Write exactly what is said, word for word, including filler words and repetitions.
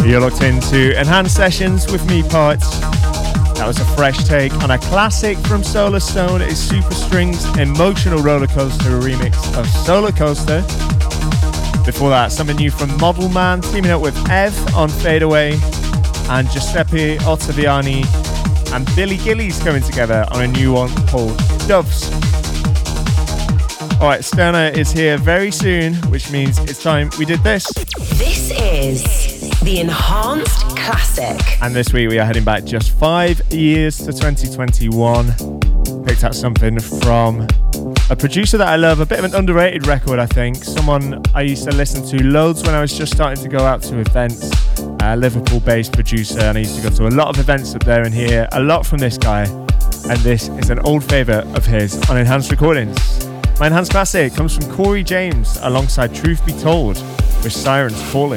You're locked into Enhanced Sessions with me, Parts. That was a fresh take on a classic from Solar Stone. It's Super Strings Emotional Roller Coaster, a remix of Solar Coaster. Before that, something new from Model Man, teaming up with Ev on Fade Away, and Giuseppe Ottaviani and Billy Gillies coming together on a new one called Doves. Alright, Sterner is here very soon, which means it's time we did this. This is the Enhanced Classic. And this week we are heading back just five years to twenty twenty-one. Picked out something from a producer that I love, a bit of an underrated record, I think. Someone I used to listen to loads when I was just starting to go out to events. A Liverpool-based producer, and I used to go to a lot of events up there and hear a lot from this guy. And this is an old favourite of his on Enhanced Recordings. My Enhanced Classic comes from Corey James alongside Truth Be Told with Sirens Calling.